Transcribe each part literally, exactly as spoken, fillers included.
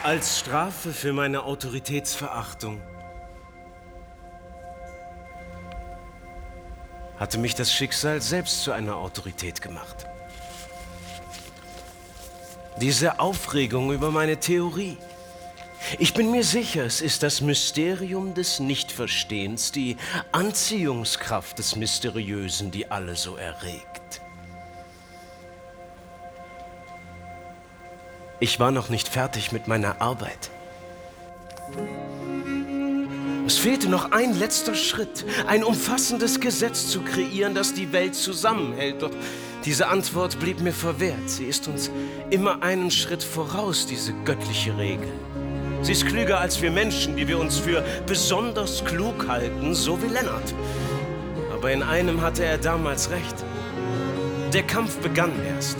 Als Strafe für meine Autoritätsverachtung hatte mich das Schicksal selbst zu einer Autorität gemacht. Diese Aufregung über meine Theorie. Ich bin mir sicher, es ist das Mysterium des Nichtverstehens, die Anziehungskraft des Mysteriösen, die alle so erregt. Ich war noch nicht fertig mit meiner Arbeit. Es fehlte noch ein letzter Schritt, ein umfassendes Gesetz zu kreieren, das die Welt zusammenhält. Doch diese Antwort blieb mir verwehrt. Sie ist uns immer einen Schritt voraus, diese göttliche Regel. Sie ist klüger als wir Menschen, die wir uns für besonders klug halten, so wie Lennart. Aber in einem hatte er damals recht. Der Kampf begann erst.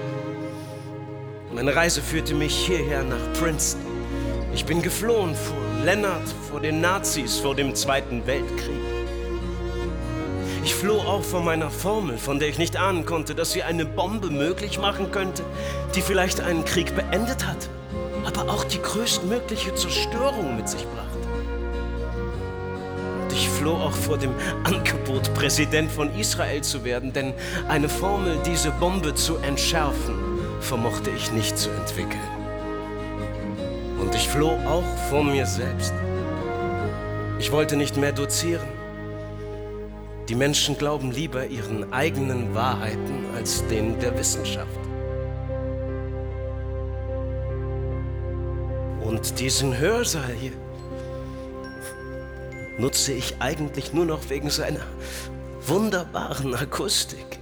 Meine Reise führte mich hierher nach Princeton. Ich bin geflohen vor Lennart, vor den Nazis, vor dem Zweiten Weltkrieg. Ich floh auch vor meiner Formel, von der ich nicht ahnen konnte, dass sie eine Bombe möglich machen könnte, die vielleicht einen Krieg beendet hat, aber auch die größtmögliche Zerstörung mit sich brachte. Und ich floh auch vor dem Angebot, Präsident von Israel zu werden, denn eine Formel, diese Bombe zu entschärfen, vermochte ich nicht zu entwickeln. Und ich floh auch vor mir selbst. Ich wollte nicht mehr dozieren. Die Menschen glauben lieber ihren eigenen Wahrheiten als denen der Wissenschaft. Und diesen Hörsaal hier nutze ich eigentlich nur noch wegen seiner wunderbaren Akustik.